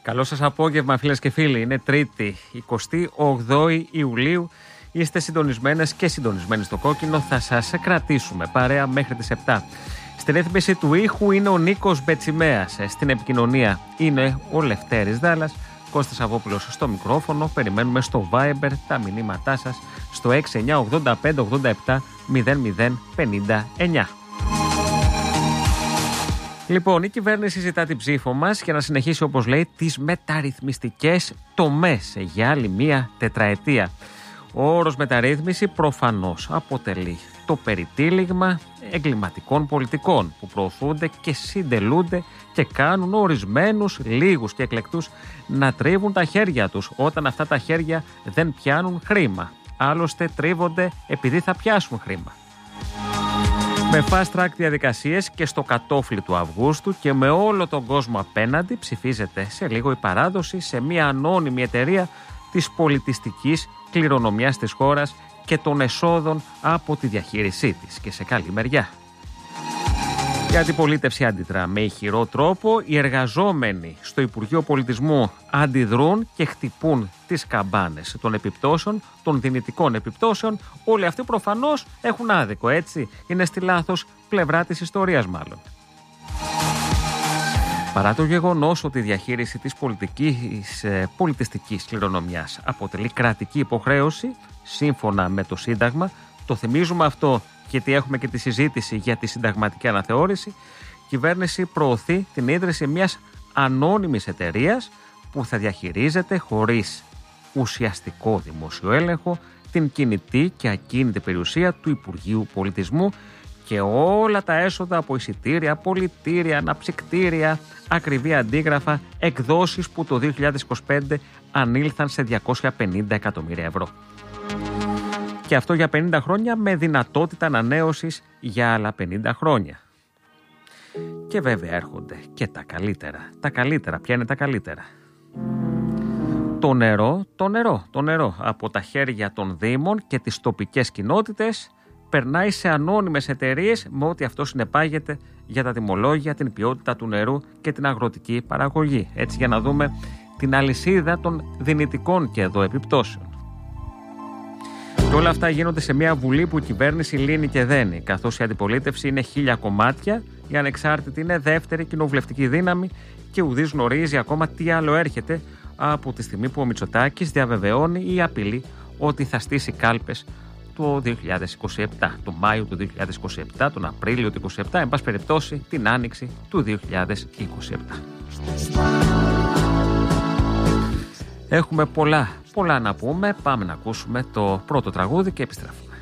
Καλό σας απόγευμα, φίλες και φίλοι. Είναι Τρίτη, 28 Ιουλίου. Είστε συντονισμένες και συντονισμένοι στο κόκκινο. Θα σας κρατήσουμε παρέα μέχρι τις 7. Στην ρύθμιση του ήχου είναι ο Νίκος Μπετσιμέας. Στην επικοινωνία είναι ο Λευτέρης Δάλλας. Κώστας Αβόπουλος στο μικρόφωνο. Περιμένουμε στο Viber τα μηνύματά σας στο 6985870059. Λοιπόν, η κυβέρνηση ζητά την ψήφο μας για να συνεχίσει, όπως λέει, τις μεταρρυθμιστικές τομές για άλλη μία τετραετία. Ο όρος μεταρρύθμιση προφανώς αποτελεί το περιτύλιγμα εγκληματικών πολιτικών που προωθούνται και συντελούνται και κάνουν ορισμένους, λίγους και εκλεκτούς να τρίβουν τα χέρια τους όταν αυτά τα χέρια δεν πιάνουν χρήμα. Άλλωστε τρίβονται επειδή θα πιάσουν χρήμα. Με fast track διαδικασίες και στο κατόφλι του Αυγούστου και με όλο τον κόσμο απέναντι, ψηφίζεται σε λίγο η παράδοση σε μια ανώνυμη εταιρεία της πολιτιστικής κληρονομιάς της χώρας και των εσόδων από τη διαχείρισή της, και σε καλή μεριά. Η αντιπολίτευση αντιδρά με ηχηρό τρόπο. Οι εργαζόμενοι στο Υπουργείο Πολιτισμού αντιδρούν και χτυπούν τις καμπάνες των επιπτώσεων, των δυνητικών επιπτώσεων. Όλοι αυτοί προφανώς έχουν άδικο, έτσι. Είναι στη λάθος πλευρά της ιστορίας, μάλλον. Παρά το γεγονός ότι η διαχείριση της πολιτιστικής κληρονομιάς αποτελεί κρατική υποχρέωση, σύμφωνα με το Σύνταγμα, το θυμίζουμε αυτό γιατί έχουμε και τη συζήτηση για τη συνταγματική αναθεώρηση, η κυβέρνηση προωθεί την ίδρυση μιας ανώνυμης εταιρείας που θα διαχειρίζεται χωρίς ουσιαστικό δημόσιο έλεγχο την κινητή και ακίνητη περιουσία του Υπουργείου Πολιτισμού και όλα τα έσοδα από εισιτήρια, πολιτήρια, αναψυκτήρια, ακριβή αντίγραφα, εκδόσεις που το 2025 ανήλθαν σε 250 εκατομμύρια ευρώ. Και αυτό για 50 χρόνια με δυνατότητα ανανέωσης για άλλα 50 χρόνια. Και βέβαια έρχονται και τα καλύτερα. Τα καλύτερα, ποια είναι τα καλύτερα? Το νερό από τα χέρια των δήμων και τις τοπικές κοινότητες περνάει σε ανώνυμες εταιρείες με ό,τι αυτό συνεπάγεται για τα τιμολόγια, την ποιότητα του νερού και την αγροτική παραγωγή. Έτσι, για να δούμε την αλυσίδα των δυνητικών και εδώ επιπτώσεων. Και όλα αυτά γίνονται σε μια Βουλή που η κυβέρνηση λύνει και δένει, καθώς η αντιπολίτευση είναι 1000 κομμάτια, η ανεξάρτητη είναι δεύτερη κοινοβουλευτική δύναμη και ουδής γνωρίζει ακόμα τι άλλο έρχεται από τη στιγμή που ο Μητσοτάκης διαβεβαιώνει ή απειλεί ότι θα στήσει κάλπες το 2027, το Μάιο του 2027, τον Απρίλιο του 2027, εν πάση περιπτώσει την Άνοιξη του 2027. Έχουμε πολλά να πούμε. Πάμε να ακούσουμε το πρώτο τραγούδι και επιστρέφουμε.